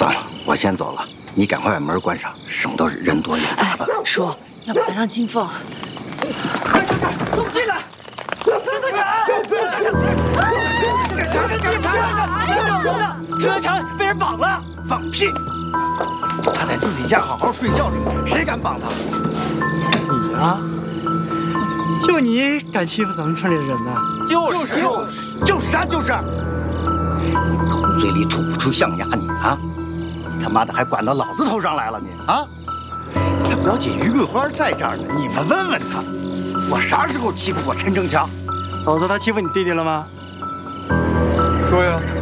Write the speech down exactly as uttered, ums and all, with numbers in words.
算了，我先走了，你赶快把门关上，省得人多眼杂的。 哎，叔，要不咱让金凤？ 快点，都进来！郑德强，郑德强，郑德强，郑德强，别找人了！郑德强被人绑了！ 放屁！他在自己家好好睡觉着，谁敢绑他？ 你啊，就你敢欺负咱们村里的人呢？ 就是就是就是啥就是！你狗嘴里吐不出象牙，你啊！你他妈的还管到老子头上来了，你啊！他表姐于桂花在这儿呢，你们问问她，我啥时候欺负过陈正强？ 嫂子，他欺负你弟弟了吗？ 说呀。